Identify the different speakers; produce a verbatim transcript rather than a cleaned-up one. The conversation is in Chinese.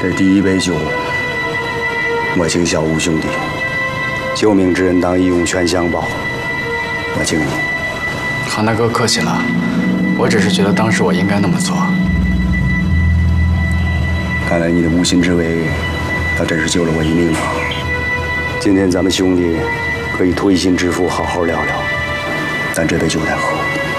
Speaker 1: 这第一杯酒，我敬小吴兄弟。救命之恩，当义用全相报。我敬你。
Speaker 2: 韩大哥客气了，我只是觉得当时我应该那么做。
Speaker 1: 看来你的无心之为，他真是救了我一命啊！今天咱们兄弟可以推心置腹，好好聊聊。咱这杯酒再喝。